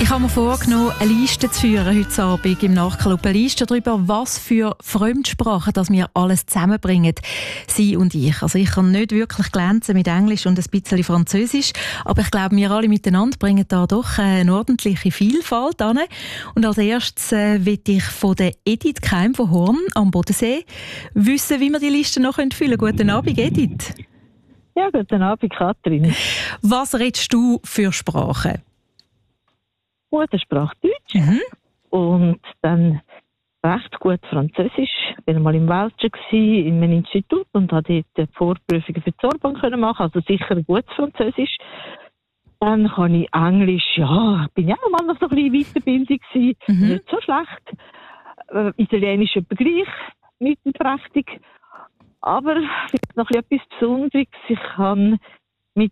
Ich habe mir vorgenommen, eine Liste zu führen heute Abend im Nachklub. Eine Liste darüber, was für Fremdsprachen dass wir alles zusammenbringen, Sie und ich. Also ich kann nicht wirklich glänzen mit Englisch und ein bisschen Französisch, aber ich glaube, wir alle miteinander bringen da doch eine ordentliche Vielfalt an. Und als erstes will ich von der Edith Keim von Horn am Bodensee wissen, wie wir die Liste noch füllen können. Guten Abend, Edith. Ja, guten Abend, Katrin. Was redest du für Sprachen? Muttersprache Deutsch und dann recht gut Französisch. Ich war mal im Welschen in einem Institut und habe dort Vorprüfungen für die Sorbonne machen, also sicher ein gutes Französisch. Dann kann ich Englisch, ja, bin ja auch mal noch so ein bisschen Weiterbildung gewesen, nicht so schlecht. Italienisch etwa gleich, nicht prächtig. Aber vielleicht noch etwas Besonderes. Ich habe mit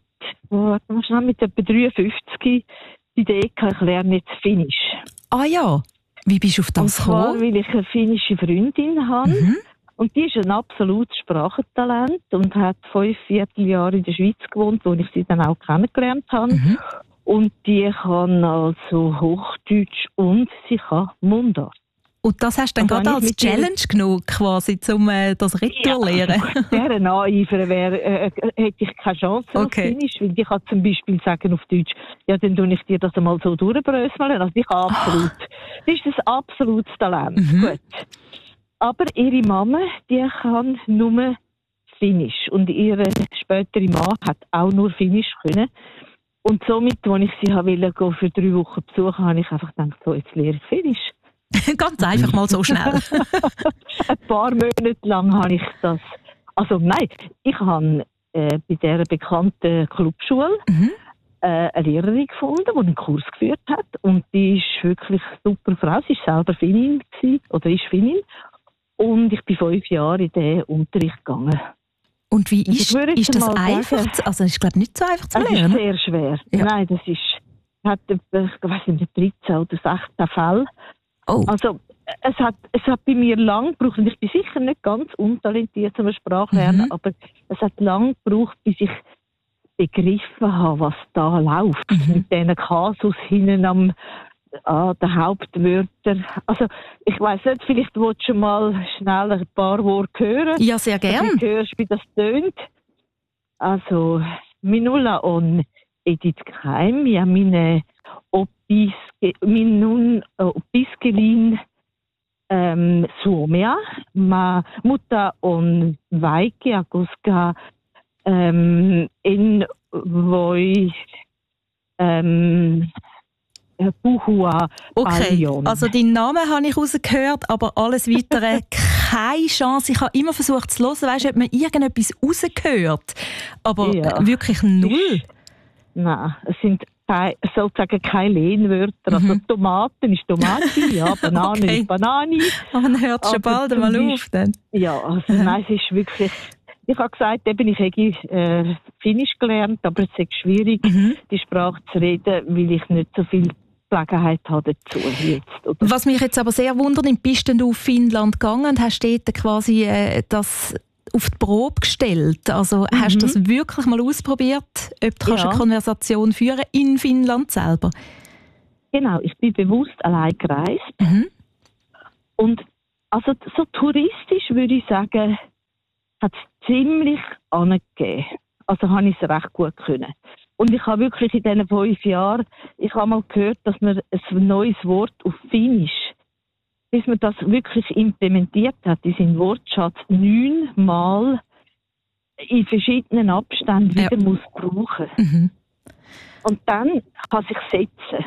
etwa 53 die Idee, ich lerne jetzt Finnisch. Ah ja, wie bist du auf das gekommen? Und zwar, weil ich eine finnische Freundin habe. Und die ist ein absolutes Sprachentalent und hat 5 Vierteljahre in der Schweiz gewohnt, wo ich sie dann auch kennengelernt habe. Und die kann also Hochdeutsch und sie kann Mundart. Und das hast du dann gerade als Challenge genommen, quasi, um das Retour zu lernen? Deren Aneifer hätte ich keine Chance auf Finnisch, weil ich kann zum Beispiel sagen auf Deutsch, ja, dann tue ich dir das einmal so durchbröseln. Also ich habe absolut, das ist ein absolutes Talent. Gut. Aber ihre Mama, die kann nur Finnisch. Und ihre spätere Mann hat auch nur Finnisch können. Und somit, als ich sie wollte, für 3 Wochen besuchen, habe ich einfach gedacht, so, jetzt lehre ich Finnisch. Ganz einfach mal so schnell. Ein paar Monate lang habe ich das. Also nein, ich habe bei dieser bekannten Clubschule eine Lehrerin gefunden, die einen Kurs geführt hat. Und die ist wirklich eine super Frau. Sie war selber Finnin oder ist Finnin. Und ich bin 5 Jahre in diesen Unterricht gegangen. Und wie ist das einfach? Also es ist, glaube ich, nicht so einfach zu lernen. Es ist sehr schwer. Ja. Nein, das ist, hat, ich weiß nicht, 13 oder 16 Fälle. Oh. Also, es hat bei mir lang gebraucht, und ich bin sicher nicht ganz untalentiert zum Sprachlernen, aber es hat lang gebraucht, bis ich begriffen habe, was da läuft. Mit diesen Kasus hinten an den Hauptwörtern. Also, ich weiss nicht, vielleicht willst du mal schnell ein paar Worte hören. Ja, sehr gerne. Du hörst, wie das tönt. Also, minulla on Edith Keim, ja, meine minun opiskelin Suomea, ma mutta on vaikea, koska en voi puhua paljon. Also deinen Namen habe ich rausgehört, aber alles Weitere keine Chance. Ich habe immer versucht zu hören, weißt du, ob man irgendetwas rausgehört, aber wirklich null. Nein, es sind sozusagen keine Lehnwörter. Also Tomaten ist Tomati, ja, Banane ist Banane. Aber man hört schon bald einmal auf. Dann. Ja, also nein, es ist wirklich... Ich habe gesagt, eben, ich habe Finnisch gelernt, aber es ist schwierig, die Sprache zu reden, weil ich nicht so viel Gelegenheit habe dazu jetzt. Oder? Was mich jetzt aber sehr wundert, bist du auf Finnland gegangen und hast dort quasi das auf die Probe gestellt? Also hast du das wirklich mal ausprobiert, ob du eine Konversation führen in Finnland selber? Genau, ich bin bewusst allein gereist. Und also so touristisch würde ich sagen, hat es ziemlich angegeben. Also habe ich es recht gut können. Und ich habe wirklich in diesen 5 Jahren, ich habe mal gehört, dass man ein neues Wort auf Finnisch, bis man das wirklich implementiert hat, in seinen Wortschatz 9 Mal in verschiedenen Abständen wieder muss brauchen. Und dann kann sich setzen.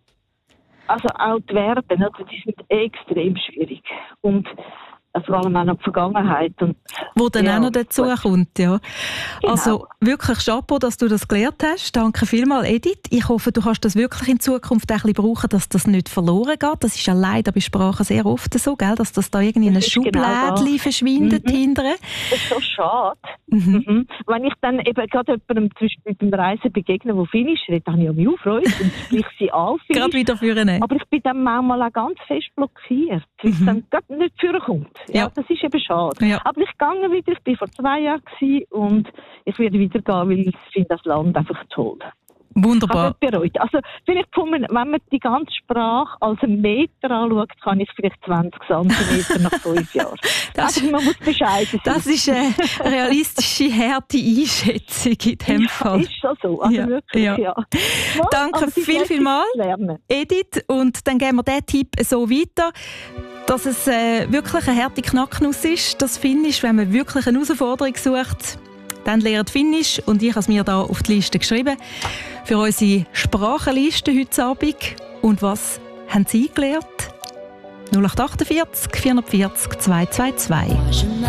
Also auch die Verben, also die sind extrem schwierig. Und vor allem auch noch die Vergangenheit. Und, wo dann auch noch dazu kommt, ja. Genau. Also wirklich Chapeau, dass du das gelernt hast. Danke vielmals, Edith. Ich hoffe, du kannst das wirklich in Zukunft ein bisschen brauchen, dass das nicht verloren geht. Das ist ja leider bei Sprachen sehr oft so, gell? Dass das da irgendwie in ein Schublädchen verschwindet hinterher. Das ist so schade. Wenn ich dann eben gerade jemandem zum Beispiel beim Reisen begegne, der Finnisch redet, habe ich mich auch Freude und sprich sie an. Gerade wieder führen. Aber ich bin dann manchmal auch ganz fest blockiert, weil es dann gerade nicht führen kommt. Ja, das ist eben schade. Ja. Aber ich gehe wieder, ich war vor 2 Jahren und ich werde wieder gehen, weil ich finde das Land einfach toll. Wunderbar. Also vielleicht, wenn man die ganze Sprache als einen Meter anschaut, kann ich vielleicht 20 cm nach 5 Jahren. Man muss bescheiden sein. Das ist eine realistische, harte Einschätzung in dem Fall. Ist schon so. Also wirklich, ja. Danke vielmals, Edith. Und dann geben wir diesen Tipp so weiter, dass es wirklich eine harte Knacknuss ist. Das Finnisch, wenn man wirklich eine Herausforderung sucht, dann lernt Finnisch. Und ich habe es mir da auf die Liste geschrieben. Für unsere Sprachenliste heute Abend. Und was haben Sie gelernt? 0848 440 222.